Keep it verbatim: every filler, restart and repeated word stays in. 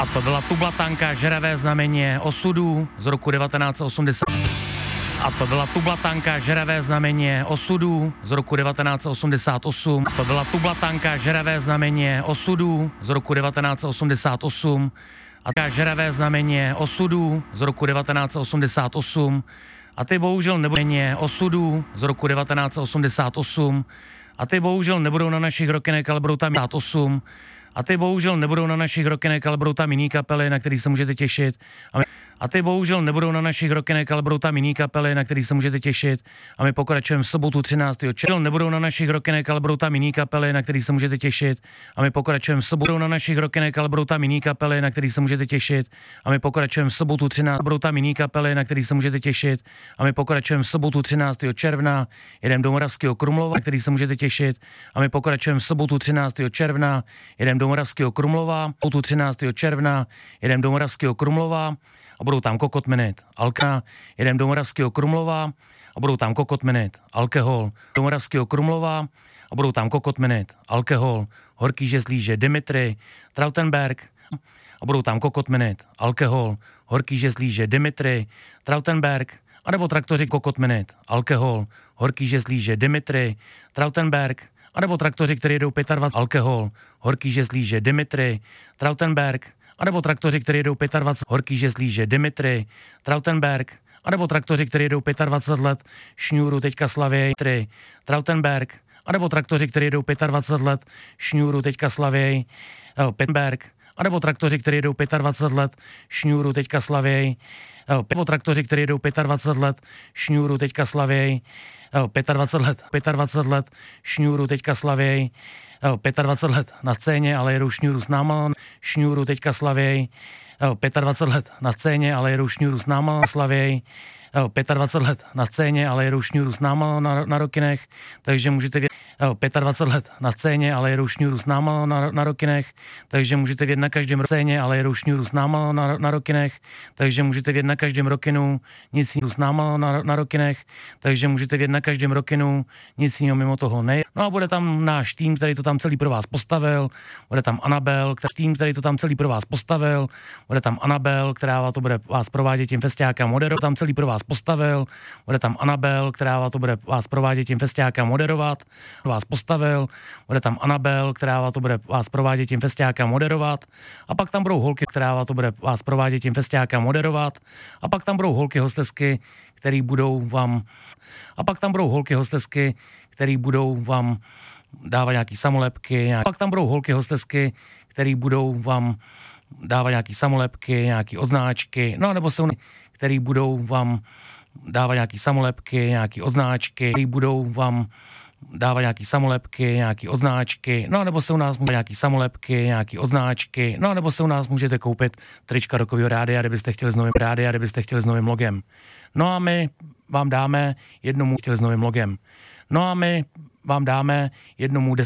A to byla Tublatanka, žeravé znamení osudů z roku devatenáct set osmdesát. A to byla Tublatanka, žeravé znamení osudů z roku devatenáct set osmdesát osm. A to byla Tublatanka, žeravé znamení osudů z roku devatenáct set osmdesát osm. A to žeravé znamení osudů z roku devatenáct set osmdesát osm. A ty bohužel nebudou osudů z roku devatenáct set osmdesát osm. A ty bohužel nebudou na našich rokinek, ale budou tam osm. A ty bohužel nebudou na našich rokinek, ale budou tam jiný kapely, na který se můžete těšit. A, my, a ty bohužel nebudou na našich rokinek, ale budou tam jiný kapely, na který se můžete těšit. A my pokračujeme v sobotu třináctého června. Nebudou na našich rokinek, ale budou tam jiný kapely, na který se můžete těšit. A my pokračujeme v sobotu na našich rokinek, ale budou tam jiný kapely, na který se můžete těšit. A my pokračujeme v sobotu třináctého budou tam jiný kapely, na který se můžete těšit. A my pokračujeme v sobotu třináctého června. Jedem do Moravského Krumlova, na který se můžete těšit. A my pokračujeme v sobotu třináctého června. Jedem do Moravského Krumlova, sobotu třináctého června. Jedem do Moravského Krumlova. A budou tam Kokot Minute, Alka, jedem do Moravského Krumlova a budou tam Kokot Minute, alkohol, do Moravského Krumlova a budou tam Kokot Minute, alkohol, Horký Žezlíže, Dimitri, Trautenberg a budou tam Kokot Minute, alkohol, Horký Žezlíže, Dimitri, Trautenberg, anebo traktoři Kokot Minute, alkohol, Horký Žezlíže, Dimitri, Trautenberg, anebo traktoři, kteří jedou dvacet pět, alkohol, Horký Žezlíže, Dimitri, Trautenberg, anebo traktoři, kteří jedou dvacet pět, Horký Žezlíže, Dimitri, Trautenberg, anebo traktoři, kteří jedou dvacet pět let, Šňůru teďka slavěj, Trautenberg, anebo traktoři, kteří jedou dvacet pět let, Šňůru teďka slavěj, Pittenberg, anebo traktoři, kteří jedou dvacet pět let, Šňůru teďka slavěj, nebo traktoři, kteří jedou dvacet pět let, Šňůru teďka slavěj, dvacet pět let, dvacet pět let, Šňůru teďka slavěj, dvacet pět let na scéně, ale jedou Šňůru s náma, Šňůru teďka slavěj, dvacet pět let na scéně, ale jedou Šňůru s náma, slavěj, dvacet pět let na scéně, ale jedou Šňůru s náma na, na rokinech, takže můžete vědět, dvacet pět let na scéně, ale jedou Šňůru s náma na, na rokinech, takže můžete vědět na každém scéně, ale jedou Šňůru s náma na, na rokinech, takže můžete vědět na každém rokinu, nic jiného s náma na, na rokinech, takže můžete vědět na každém rokinu, nic jiného mimo toho ne. No a bude tam náš tým, který to tam celý pro vás postavil, bude tam Anabel, který, tým, který to tam celý pro vás postavil, bude tam Anabel, která to bude vás provádět tím festiákem moderovat, tam celý pro vás postavil, bude tam Anabel, která to bude vás provádět tím festiákem moderovat, vás postavil, bude tam Anabel, která to bude vás provádět tím festiákem moderovat, a pak tam budou holky, která to bude vás provádět tím festiákem moderovat, a pak tam budou holky hostesky, který budou vám, a pak tam budou holky hostesky, který budou vám dávat nějaký samolepky, nějak, pak tam budou holky hostesky, který budou vám dávat nějaký samolepky, nějaký odznáčky, no nebo jsou, který budou vám dávat nějaký samolepky, nějaký odznáčky, který budou vám dávat nějaký samolepky, nějaký odznáčky, no nebo se u nás může nějaký samolepky, nějaký odznáčky, no nebo se u nás můžete koupit trička Rokovýho rádia, kdybyste chtěli s novým rádia, kdybyste chtěli s novým logem. No a my vám dáme jednomu chtěli s novým logem. No a my vám dáme jednomu